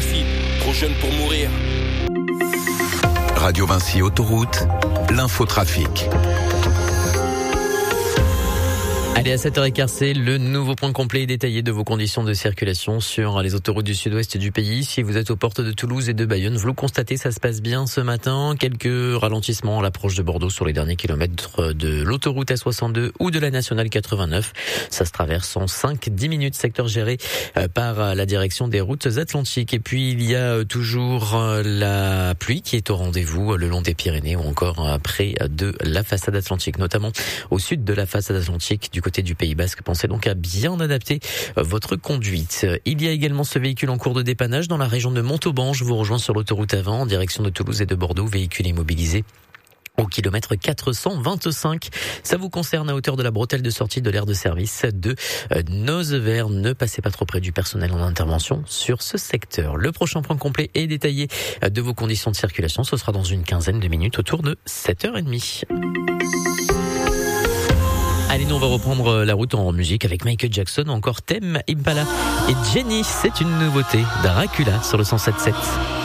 l'infotrafic, trop jeune pour mourir. Radio Vinci Autoroute, l'infotrafic. Allez, à 7h15, c'est le nouveau point complet et détaillé de vos conditions de circulation sur les autoroutes du sud-ouest du pays. Si vous êtes aux portes de Toulouse et de Bayonne, vous le constatez, ça se passe bien ce matin. Quelques ralentissements à l'approche de Bordeaux sur les derniers kilomètres de l'autoroute A62 ou de la nationale 89. Ça se traverse en 5-10 minutes, secteur géré par la direction des routes atlantiques. Et puis, il y a toujours la pluie qui est au rendez-vous le long des Pyrénées ou encore près de la façade atlantique, notamment au sud de la façade atlantique du côté du Pays Basque. Pensez donc à bien adapter votre conduite. Il y a également ce véhicule en cours de dépannage dans la région de Montauban. Je vous rejoins sur l'autoroute A20 en direction de Toulouse et de Bordeaux. Véhicule immobilisé au kilomètre 425. Ça vous concerne à hauteur de la bretelle de sortie de l'aire de service de Nozevert. Ne passez pas trop près du personnel en intervention sur ce secteur. Le prochain point complet et détaillé de vos conditions de circulation, ce sera dans une quinzaine de minutes autour de 7h30. Allez, nous on va reprendre la route en musique avec Michael Jackson, encore Tame Impala et Jenny. C'est une nouveauté, Dracula sur le 107.7.